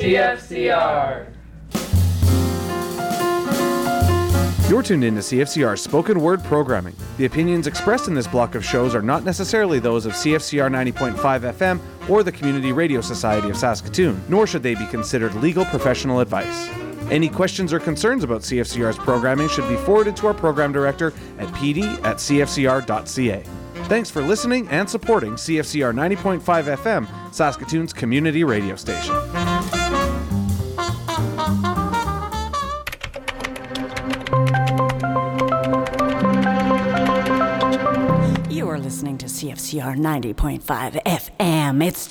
CFCR. You're tuned in to CFCR's spoken word programming. The opinions expressed in this block of shows are not necessarily those of CFCR 90.5 FM or the Community Radio Society of Saskatoon, nor should they be considered legal professional advice. Any questions or concerns about CFCR's programming should be forwarded to our program director at pd@cfcr.ca. Thanks for listening and supporting CFCR 90.5 FM, Saskatoon's community radio station. You are listening to CFCR 90.5 FM. It's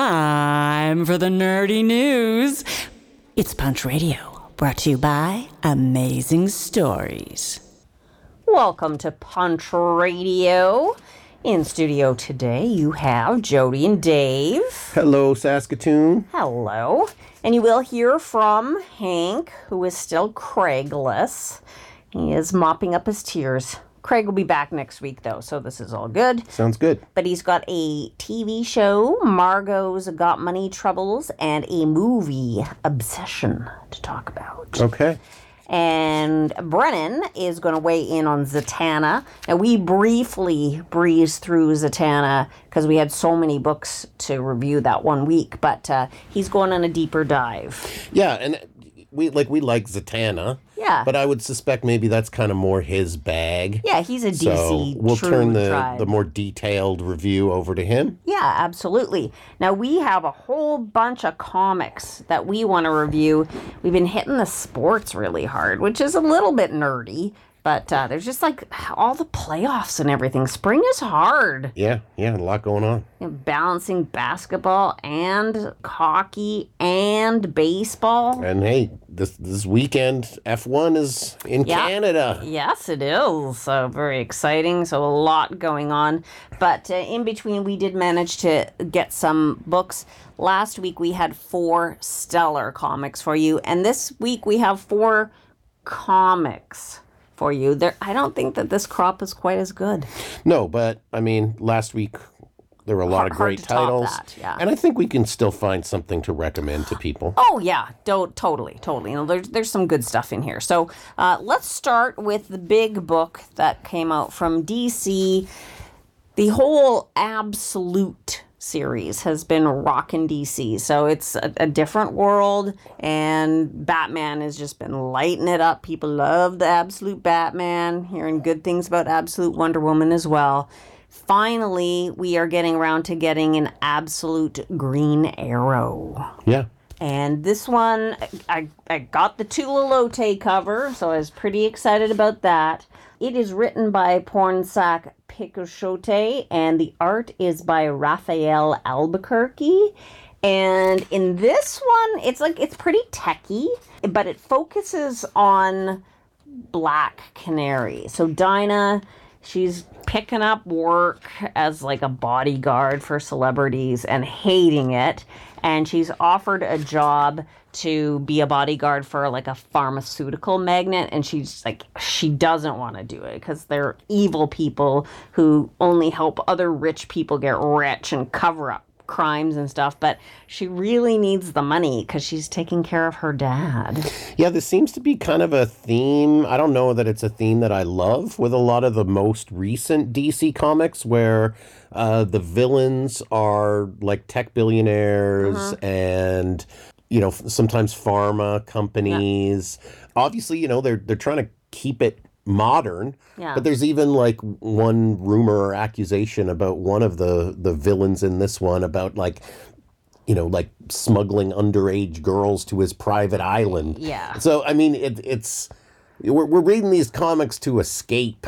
time for the nerdy news. It's Punch Radio, brought to you by Amazing Stories. Welcome to Punch Radio. In studio today, you have Jody and Dave. Hello, Saskatoon. Hello. And you will hear from Hank, who is still Craigless. He is mopping up his tears. Craig will be back next week, though, so this is all good. Sounds good. But he's got a TV show, Margot's Got Money Troubles, and a movie, Obsession, to talk about. Okay. And Brennan is going to weigh in on Zatanna. Now, we briefly breezed through Zatanna because we had so many books to review that one week, but he's going on a deeper dive. Yeah, and we like Zatanna. Yeah. But I would suspect maybe that's kind of more his bag. Yeah, he's a DC So we'll true turn tribe. the more detailed review over to him. Yeah, absolutely. Now, we have a whole bunch of comics that we want to review. We've been hitting the sports really hard, which is a little bit nerdy, but there's just like all the playoffs and everything. Spring is hard. Yeah, a lot going on. You know, balancing basketball and hockey and baseball. And hey, this weekend, F1 is in Canada. Yes, it is. So very exciting. So a lot going on. But in between, we did manage to get some books. Last week, we had 4 stellar comics for you. And this week, we have 4 comics for you. I don't think that this crop is quite as good. No, but I mean, last week there were a lot of great titles. Yeah. And I think we can still find something to recommend to people. Oh, yeah. Totally. You know, there's some good stuff in here. So let's start with the big book that came out from DC. The whole Absolute series has been rocking DC. So it's a different world, and Batman has just been lighting it up. People love the Absolute Batman, hearing good things about Absolute Wonder Woman as well. Finally, we are getting around to getting an Absolute Green Arrow. Yeah. And this one, I got the Tula Lote cover, so I was pretty excited about that. It is written by Pornsak Picochote, and the art is by Raphael Albuquerque. And in this one, it's pretty techy, but it focuses on Black Canary. So Dinah, she's picking up work as like a bodyguard for celebrities and hating it. And she's offered a job to be a bodyguard for like a pharmaceutical magnate, and she doesn't want to do it because they're evil people who only help other rich people get rich and cover up crimes and stuff. But she really needs the money because she's taking care of her dad. Yeah, this seems to be kind of a theme. I don't know that it's a theme that I love with a lot of the most recent DC comics where the villains are like tech billionaires and, you know, sometimes pharma companies. Yeah. Obviously, you know, they're trying to keep it modern, but there's even like one rumor or accusation about one of the villains in this one about like, you know, like smuggling underage girls to his private island. Yeah. So I mean, we're reading these comics to escape.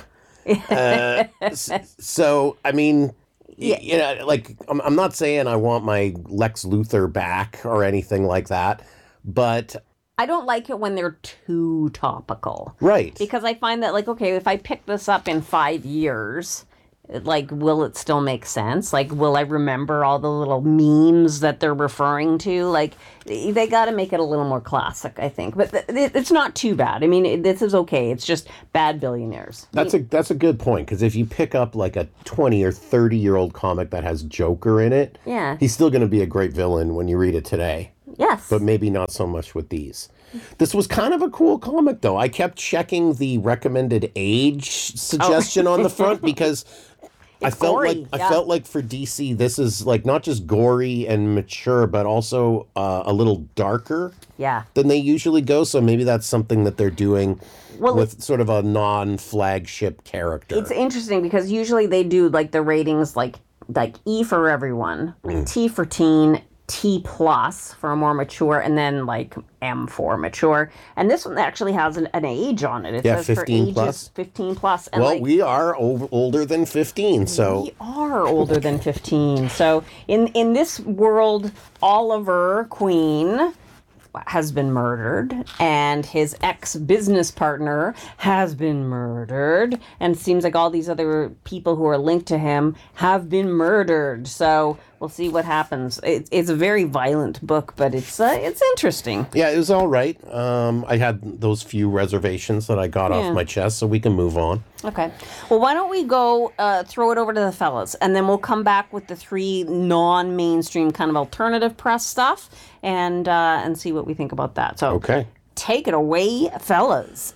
So I mean, you know, like I'm not saying I want my Lex Luthor back or anything like that, but I don't like it when they're too topical. Right. Because I find that, like, okay, if I pick this up in 5 years, like, will it still make sense? Like, will I remember all the little memes that they're referring to? Like, they got to make it a little more classic, I think. But it's not too bad. I mean, this is okay. It's just bad billionaires. That's a good point, because if you pick up like a 20 or 30-year-old comic that has Joker in it, he's still going to be a great villain when you read it today. Yes. But maybe not so much with these. This was kind of a cool comic, though. I kept checking the recommended age suggestion on the front because I felt like for DC, this is like not just gory and mature, but also a little darker than they usually go. So maybe that's something that they're doing with sort of a non-flagship character. It's interesting because usually they do like the ratings like E for everyone, T for teen, T plus for a more mature, and then like M for mature. And this one actually has an age on it. It says 15 for plus. ages 15 plus. And well, we are older than 15, so we are older than 15. So in this world, Oliver Queen has been murdered, and his ex-business partner has been murdered, and it seems like all these other people who are linked to him have been murdered. So we'll see what happens. It's a very violent book, but it's interesting. Yeah, it was all right. I had those few reservations that I got off my chest, so we can move on. Okay. Well, why don't we go throw it over to the fellas, and then we'll come back with the 3 non-mainstream kind of alternative press stuff, and see what we think about that. So okay. Take it away, fellas.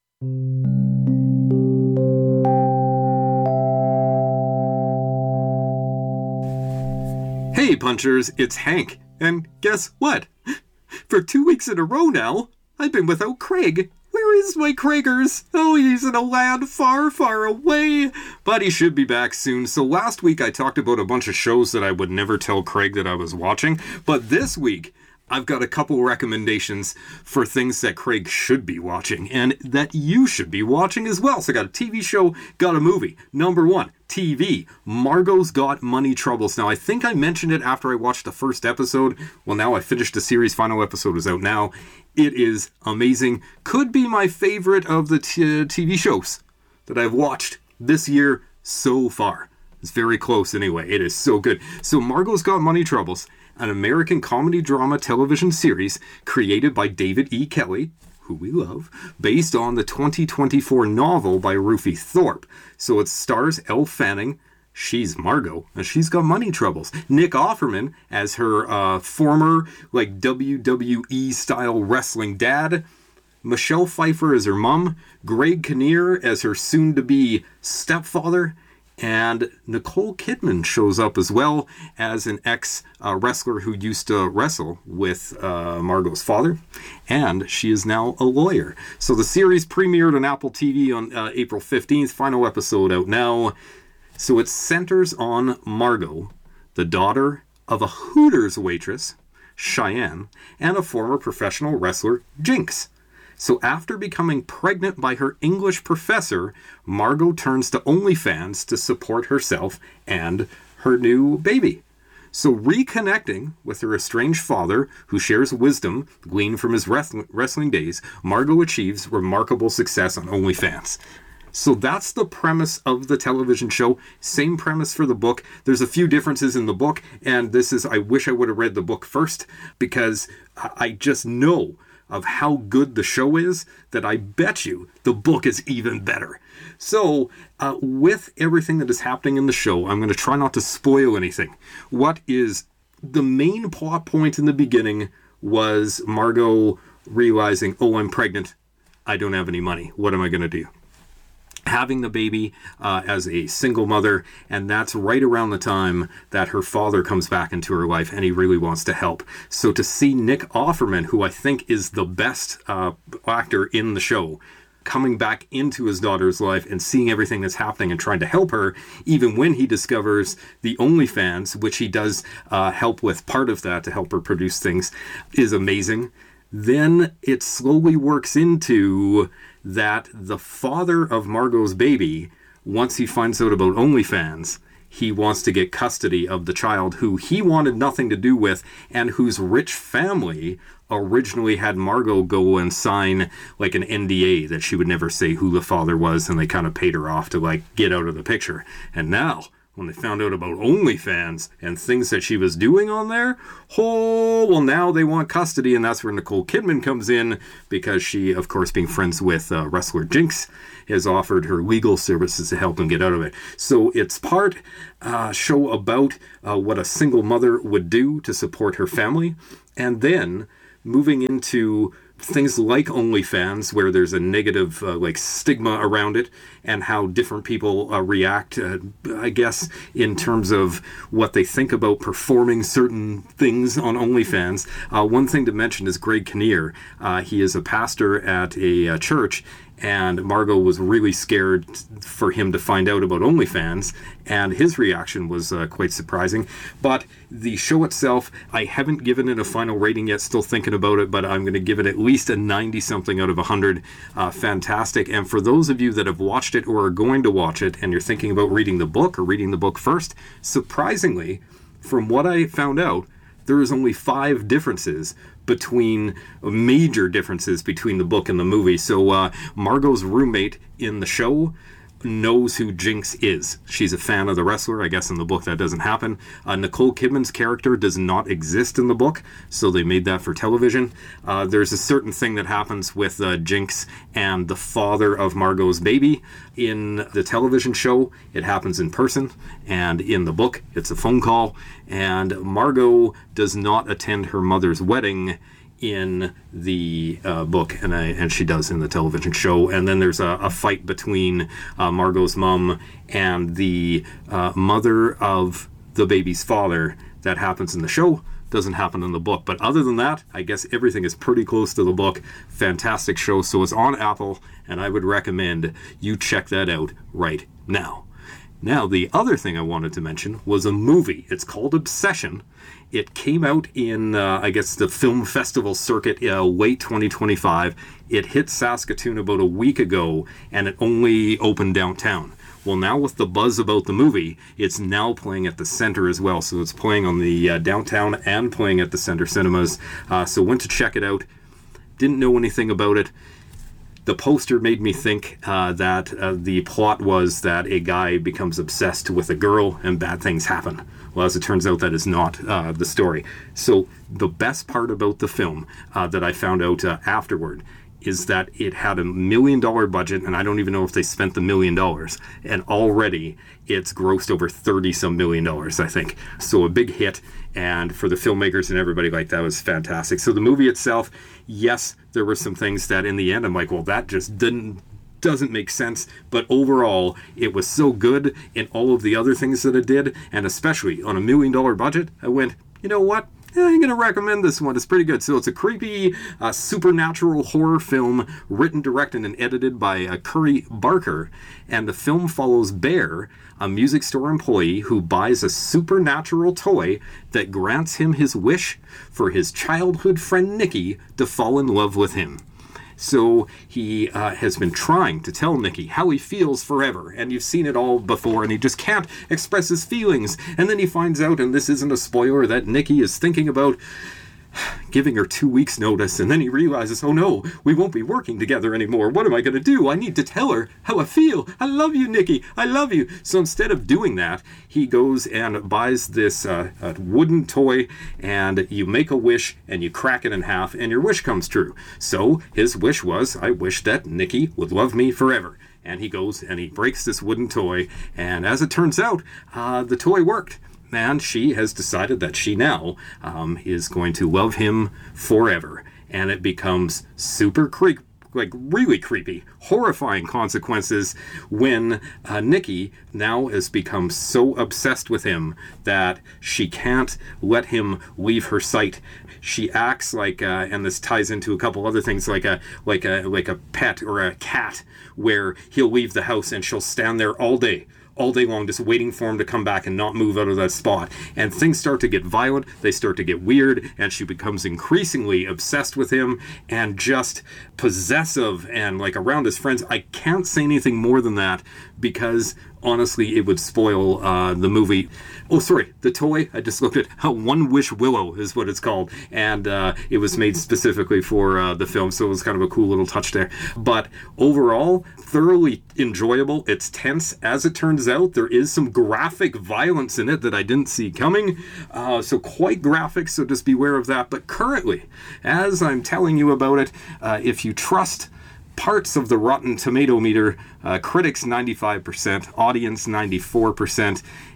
Hey punchers, it's Hank, and guess what? For 2 weeks in a row now, I've been without Craig. Where is my Craigers? Oh, he's in a land far, far away. But he should be back soon. So last week I talked about a bunch of shows that I would never tell Craig that I was watching. But this week, I've got a couple recommendations for things that Craig should be watching and that you should be watching as well. So I got a TV show, got a movie. Number 1, TV, Margot's Got Money Troubles. Now, I think I mentioned it after I watched the first episode. Well, now I finished the series. Final episode is out now. It is amazing. Could be my favorite of the TV shows that I've watched this year so far. It's very close anyway. It is so good. So Margot's Got Money Troubles, an American comedy drama television series created by David E. Kelley, who we love, based on the 2024 novel by Ruthie Thorpe. So it stars Elle Fanning. She's Margot, and she's got money troubles. Nick Offerman as her former like WWE-style wrestling dad. Michelle Pfeiffer as her mom. Greg Kinnear as her soon-to-be stepfather. And Nicole Kidman shows up as well as an ex-wrestler who used to wrestle with Margot's father. And she is now a lawyer. So the series premiered on Apple TV on April 15th. Final episode out now. So it centers on Margot, the daughter of a Hooters waitress, Cheyenne, and a former professional wrestler, Jinx. So after becoming pregnant by her English professor, Margot turns to OnlyFans to support herself and her new baby. So reconnecting with her estranged father, who shares wisdom gleaned from his wrestling days, Margot achieves remarkable success on OnlyFans. So that's the premise of the television show. Same premise for the book. There's a few differences in the book, and I wish I would have read the book first, because I just know of how good the show is, that I bet you the book is even better. So, with everything that is happening in the show, I'm going to try not to spoil anything. What is the main plot point in the beginning was Margot realizing, oh, I'm pregnant. I don't have any money. What am I going to do? Having the baby as a single mother, and that's right around the time that her father comes back into her life and he really wants to help. So to see Nick Offerman, who I think is the best actor in the show, coming back into his daughter's life and seeing everything that's happening and trying to help her, even when he discovers the OnlyFans, which he does help with part of that to help her produce things, is amazing. Then it slowly works into that the father of Margot's baby, once he finds out about OnlyFans, he wants to get custody of the child who he wanted nothing to do with, and whose rich family originally had Margot go and sign like an NDA that she would never say who the father was, and they kind of paid her off to like get out of the picture. And now, when they found out about OnlyFans and things that she was doing on there, now they want custody, and that's where Nicole Kidman comes in, because she, of course, being friends with wrestler Jinx, has offered her legal services to help him get out of it. So it's part show about what a single mother would do to support her family, And then moving into things like OnlyFans, where there's a negative stigma around it, and how different people react, I guess, in terms of what they think about performing certain things on OnlyFans. One thing to mention is Greg Kinnear. He is a pastor at a church, and Margot was really scared for him to find out about OnlyFans, and his reaction was quite surprising. But the show itself, I haven't given it a final rating yet, still thinking about it, but I'm going to give it at least a 90-something out of 100. Fantastic. And for those of you that have watched it or are going to watch it, and you're thinking about reading the book or reading the book first, surprisingly, from what I found out, there is only 5 major differences between the book and the movie. So Margot's roommate in the show knows who Jinx is. She's a fan of the wrestler. I guess in the book that doesn't happen. Nicole Kidman's character does not exist in the book, so they made that for television. There's a certain thing that happens with Jinx and the father of Margot's baby. In the television show, it happens in person, and in the book, it's a phone call. And Margot does not attend her mother's wedding in the book, and she does in the television show. And then there's a fight between Margot's mom and the mother of the baby's father that happens in the show. Doesn't happen in the book. But other than that, I guess everything is pretty close to the book. Fantastic show. So it's on Apple, and I would recommend you check that out right now. Now, the other thing I wanted to mention was a movie. It's called Obsession. It came out in, I guess, the film festival circuit late 2025. It hit Saskatoon about a week ago, and it only opened downtown. Well, now with the buzz about the movie, it's now playing at the Center as well. So it's playing on the downtown and playing at the Center Cinemas. So went to check it out. Didn't know anything about it. The poster made me think that the plot was that a guy becomes obsessed with a girl and bad things happen. Well, as it turns out, that is not the story. So the best part about the film that I found out afterward is that it had $1 million budget, and I don't even know if they spent the $1 million, and already it's grossed over 30-some million dollars, I think. So a big hit, and for the filmmakers and everybody, like, that was fantastic. So the movie itself, yes, there were some things that in the end I'm like, well, that just doesn't make sense, but overall it was so good in all of the other things that it did, and especially on $1 million budget, I went, you know what? I'm going to recommend this one. It's pretty good. So it's a creepy supernatural horror film written, directed, and edited by Curry Barker. And the film follows Bear, a music store employee who buys a supernatural toy that grants him his wish for his childhood friend Nikki to fall in love with him. So he has been trying to tell Nikki how he feels forever, and you've seen it all before, and he just can't express his feelings. And then he finds out, and this isn't a spoiler, that Nikki is thinking about giving her 2 weeks notice, and then he realizes, oh no, we won't be working together anymore. What am I going to do? I need to tell her how I feel. I love you, Nikki. I love you. So instead of doing that, he goes and buys this wooden toy, and you make a wish, and you crack it in half, and your wish comes true. So his wish was, I wish that Nikki would love me forever. And he goes and he breaks this wooden toy, and as it turns out, the toy worked. And she has decided that she now is going to love him forever. And it becomes super creepy, like really creepy, horrifying consequences when Nikki now has become so obsessed with him that she can't let him leave her sight. She acts like, and this ties into a couple other things, like a pet or a cat, where he'll leave the house and she'll stand there all day long, just waiting for him to come back and not move out of that spot. And things start to get violent, they start to get weird, and she becomes increasingly obsessed with him and just possessive and like around his friends. I can't say anything more than that because honestly it would spoil the movie. Oh, sorry, the toy, I just looked at One Wish Willow is what it's called, and it was made specifically for the film, so it was kind of a cool little touch there. But overall, thoroughly enjoyable. It's tense. As it turns out, there is some graphic violence in it that I didn't see coming, so quite graphic, so just beware of that. But currently, as I'm telling you about it, if you trust parts of the Rotten Tomato meter, critics 95%, audience 94%,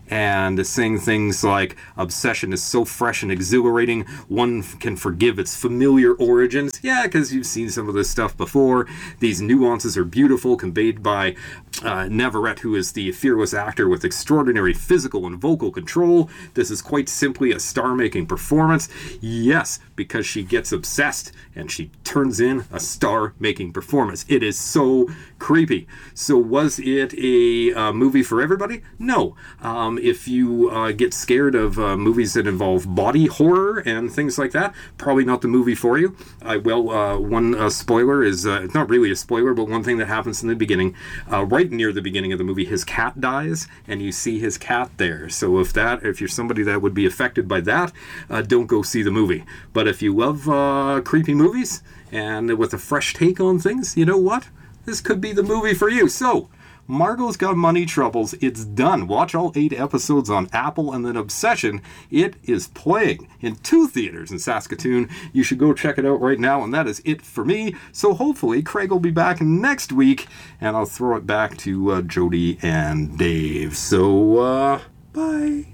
and saying things like obsession is so fresh and exhilarating, one can forgive its familiar origins. Yeah, because you've seen some of this stuff before. These nuances are beautiful, conveyed by Navarrete, who is the fearless actor with extraordinary physical and vocal control. This is quite simply a star-making performance. Yes, because she gets obsessed and she turns in a star-making performance. It is so creepy. So was it a movie for everybody? No. If you get scared of movies that involve body horror and things like that, probably not the movie for you. One spoiler is, not really a spoiler, but one thing that happens in the beginning, right near the beginning of the movie, his cat dies, and you see his cat there. So if you're somebody that would be affected by that, don't go see the movie. But if you love creepy movies, and with a fresh take on things, you know what? This could be the movie for you. So, Margot's Got Money Troubles, it's done. Watch all 8 episodes on Apple, and then Obsession, it is playing in 2 theaters in Saskatoon. You should go check it out right now, and that is it for me. So hopefully Craig will be back next week, and I'll throw it back to Jody and Dave. So, bye.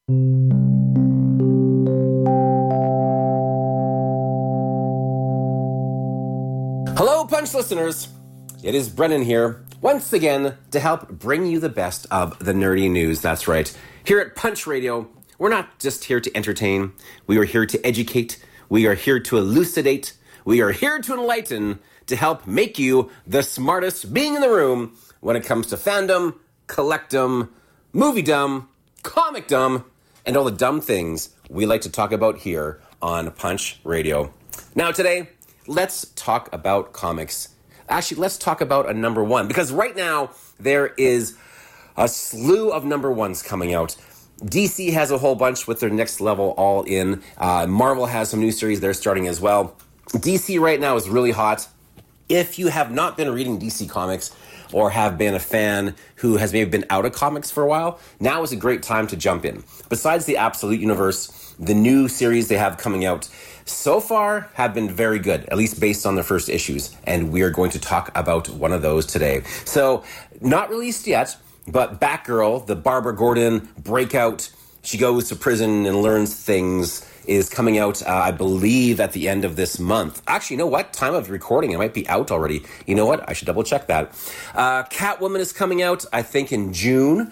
Hello, Punch listeners. It is Brennan here, once again, to help bring you the best of the nerdy news. That's right. Here at Punch Radio, we're not just here to entertain. We are here to educate. We are here to elucidate. We are here to enlighten, to help make you the smartest being in the room when it comes to fandom, collectum, moviedom, comicdom, and all the dumb things we like to talk about here on Punch Radio. Now today, let's talk about comics. Actually, let's talk about a number one, because right now there is a slew of number ones coming out. DC has a whole bunch with their next level all in. Marvel has some new series they're starting as well. DC right now is really hot. If you have not been reading DC Comics or have been a fan who has maybe been out of comics for a while, now is a great time to jump in. Besides the Absolute Universe, the new series they have coming out so far have been very good, at least based on the first issues, and we are going to talk about one of those today. So, not released yet, but Batgirl, the Barbara Gordon breakout, she goes to prison and learns things, is coming out, I believe, at the end of this month. Actually, you know what? Time of recording, it might be out already. You know what? I should double check that. Catwoman is coming out, I think, in June.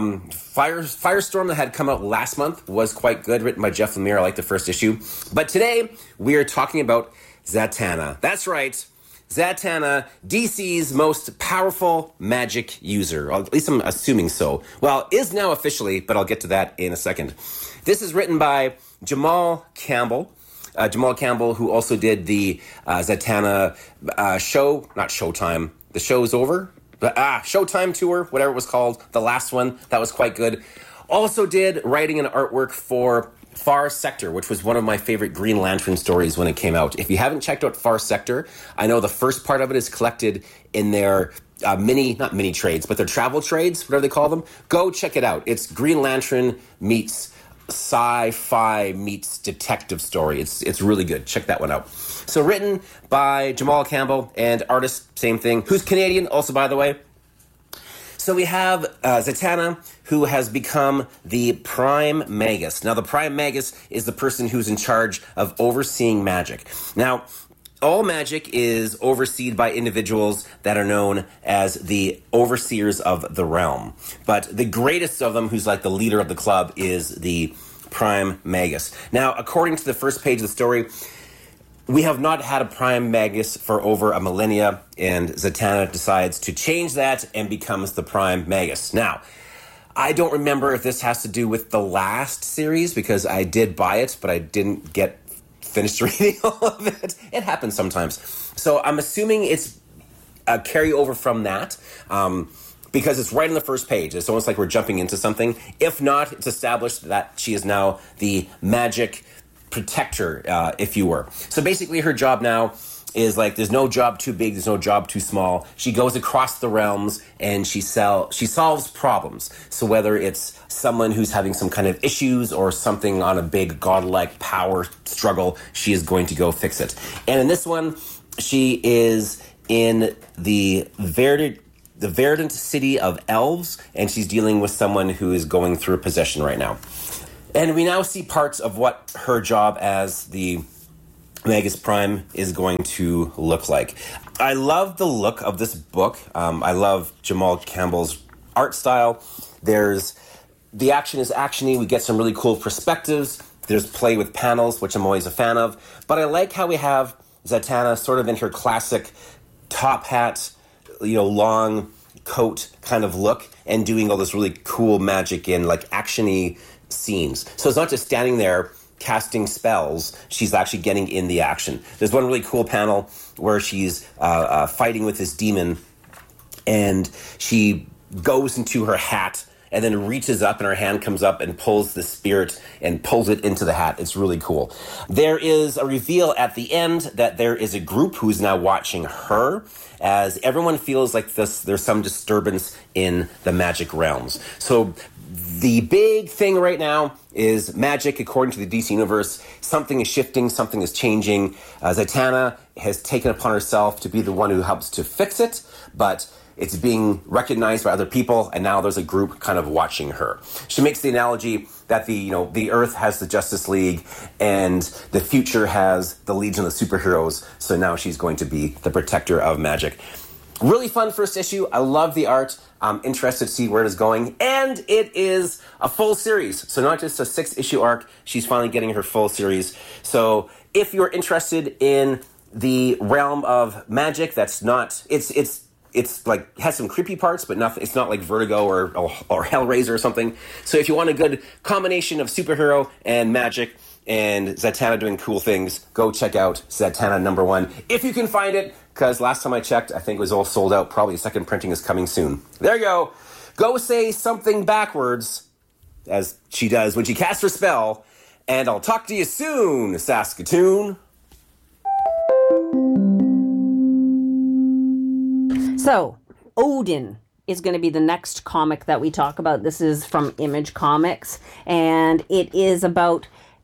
Firestorm, that had come out last month, was quite good, written by Jeff Lemire. I like the first issue. But today, we are talking about Zatanna. That's right. Zatanna, DC's most powerful magic user. Or at least I'm assuming so. Well, is now officially, but I'll get to that in a second. This is written by Jamal Campbell. Jamal Campbell, who also did the Zatanna show, not Showtime, the show's over. Showtime tour, whatever it was called, the last one, that was quite good. Also did writing and artwork for Far Sector, which was one of my favorite Green Lantern stories when it came out. If you haven't checked out Far Sector, I know the first part of it is collected in their not mini trades, but their travel trades, whatever they call them. Go check it out. It's Green Lantern meets sci-fi meets detective story. It's really good. Check that one out. So written by Jamal Campbell and artist, same thing, who's Canadian also, by the way. So we have Zatanna, who has become the Prime Magus. Now, the Prime Magus is the person who's in charge of overseeing magic. Now, all magic is overseen by individuals that are known as the overseers of the realm. But the greatest of them, who's like the leader of the club, is the Prime Magus. Now, according to the first page of the story, we have not had a Prime Magus for over a millennia, and Zatanna decides to change that and becomes the Prime Magus. Now, I don't remember if this has to do with the last series, because I did buy it, but I didn't get finished reading all of it. It happens sometimes. So I'm assuming it's a carryover from that, because it's right on the first page. It's almost like we're jumping into something. If not, it's established that she is now the magic protector, if you were. So basically her job now is like, there's no job too big, there's no job too small. She goes across the realms and she solves problems. So whether it's someone who's having some kind of issues or something on a big godlike power struggle, she is going to go fix it. And in this one, she is in the the verdant city of elves, and she's dealing with someone who is going through a possession right now. And we now see parts of what her job as the Magus Prime is going to look like. I love the look of this book. I love Jamal Campbell's art style. The action is actiony. We get some really cool perspectives. There's play with panels, which I'm always a fan of. But I like how we have Zatanna sort of in her classic top hat, long coat kind of look, and doing all this really cool magic in like actiony scenes. So it's not just standing there casting spells, she's actually getting in the action. There's one really cool panel where she's fighting with this demon, and she goes into her hat and then reaches up, and her hand comes up and pulls the spirit and pulls it into the hat. It's really cool. There is a reveal at the end that there is a group who's now watching her, as everyone feels like there's some disturbance in the magic realms. So the big thing right now is magic, according to the DC Universe. Something is shifting, something is changing. Zatanna has taken upon herself to be the one who helps to fix it, but it's being recognized by other people, and now there's a group kind of watching her. She makes the analogy that the Earth has the Justice League, and the future has the Legion of Superheroes, so now she's going to be the protector of magic. Really fun first issue. I love the art. I'm interested to see where it is going. And it is a full series. So not just a 6-issue arc. She's finally getting her full series. So if you're interested in the realm of magic, that's not... It's like has some creepy parts, but nothing. It's not like Vertigo or Hellraiser or something. So if you want a good combination of superhero and magic and Zatanna doing cool things, go check out Zatanna #1 if you can find it. Because last time I checked, I think it was all sold out. Probably a second printing is coming soon. There you go. Go say something backwards, as she does when she casts her spell. And I'll talk to you soon, Saskatoon. So, Odin is going to be the next comic that we talk about. This is from Image Comics, and it is about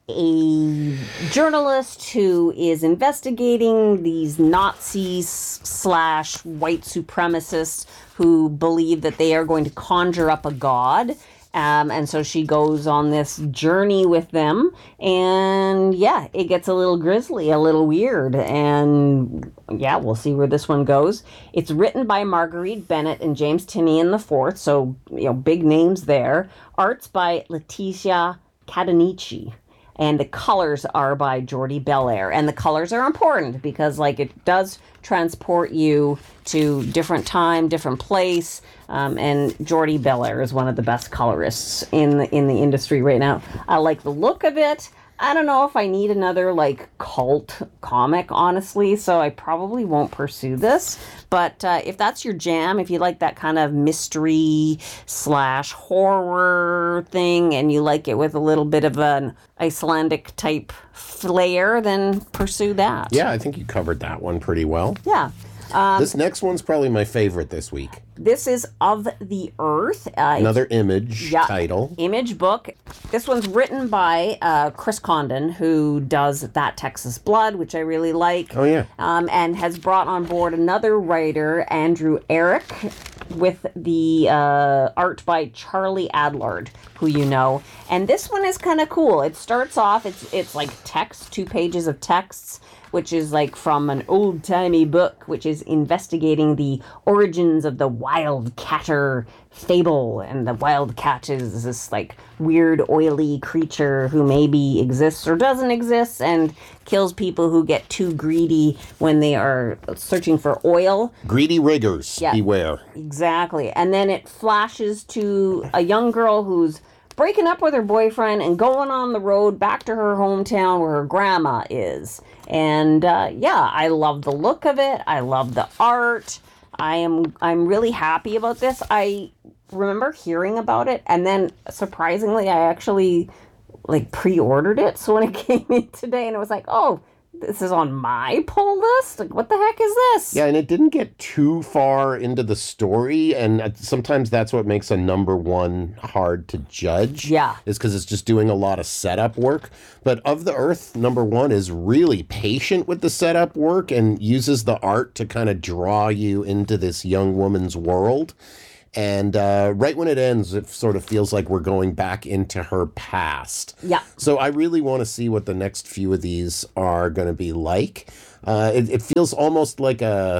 a journalist who is investigating these Nazis / white supremacists who believe that they are going to conjure up a god. And so she goes on this journey with them, and yeah, it gets a little grisly, a little weird, and yeah, we'll see where this one goes. It's written by Marguerite Bennett and James Tynion IV, so big names there. Art's by Leticia Cadanici. And the colors are by Jordi Belair. And the colors are important because, it does transport you to different time, different place. And Jordi Belair is one of the best colorists in the industry right now. I like the look of it. I don't know if I need another, cult comic, honestly, so I probably won't pursue this. But if that's your jam, if you like that kind of mystery / horror thing, and you like it with a little bit of an Icelandic type flair, then pursue that. Yeah, I think you covered that one pretty well. Yeah. This next one's probably my favorite this week. This is Of the Earth. Another Image title. Image book. This one's written by Chris Condon, who does That Texas Blood, which I really like. Oh, yeah. And has brought on board another writer, Andrew Eric, with the art by Charlie Adlard, who you know. And this one is kind of cool. It starts off, it's like text, 2 pages of texts, which is from an old-timey book, which is investigating the origins of the wildcatter fable. And the wildcat is this weird, oily creature who maybe exists or doesn't exist and kills people who get too greedy when they are searching for oil. Greedy riggers, beware. Exactly. And then it flashes to a young girl who's breaking up with her boyfriend and going on the road back to her hometown where her grandma is. And I love the look of it. I love the art. I'm really happy about this. I remember hearing about it, and then surprisingly I actually pre-ordered it. So when it came in today, and it was oh, This is on my pull list? Like, what the heck is this? Yeah, and it didn't get too far into the story, and sometimes that's what makes a number one hard to judge. Yeah. Is because it's just doing a lot of setup work. But Of the Earth, number one is really patient with the setup work and uses the art to kind of draw you into this young woman's world. And right when it ends, it sort of feels like we're going back into her past. Yeah. So I really want to see what the next few of these are going to be like. It feels almost like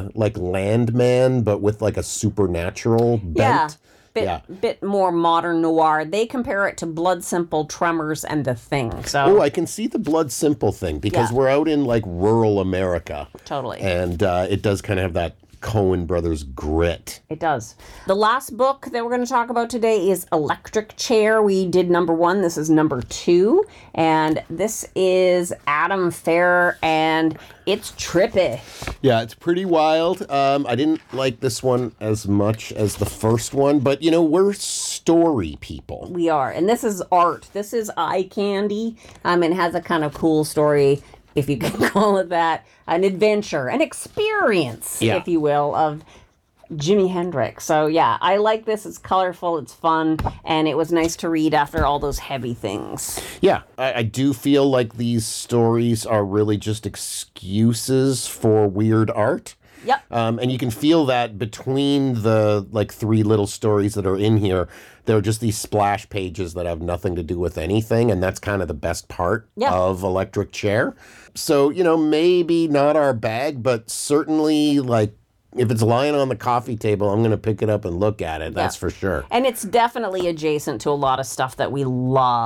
Landman, but with like a supernatural bent. Bit more modern noir. They compare it to Blood Simple, Tremors, and The Thing. So Oh, I can see the Blood Simple thing because we're out in like rural America. Totally. And it does kind of have that Coen Brothers grit. It does. The last book that we're going to talk about today is Electric Chair. We did number 1. This is number 2. And this is Adam Fair, and it's trippy. Yeah, it's pretty wild. I didn't like this one as much as the first one, but, you know, we're story people. We are. And this is art. This is eye candy. It has a kind of cool story, if you can call it that, an adventure, an experience, if you will, of Jimi Hendrix. So, yeah, I like this. It's colorful, it's fun, and it was nice to read after all those heavy things. Yeah, I do feel like these stories are really just excuses for weird art. Yep. And you can feel that between the, like, 3 little stories that are in here. There are just these splash pages that have nothing to do with anything, and that's kind of the best part of Electric Chair. So, you know, maybe not our bag, but certainly, like, if it's lying on the coffee table, I'm going to pick it up and look at it. That's for sure. And it's definitely adjacent to a lot of stuff that we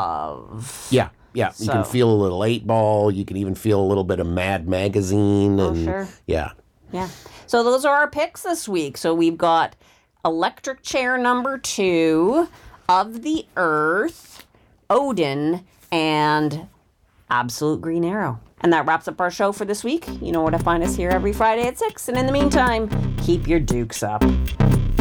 love. Yeah. Yeah, you can feel a little 8-Ball. You can even feel a little bit of Mad Magazine. And, sure. Yeah. Yeah. So those are our picks this week. So we've got Electric Chair number 2, Of the Earth, Odin, and Absolute Green Arrow. And that wraps up our show for this week. You know where to find us here every Friday at 6. And in the meantime, keep your dukes up.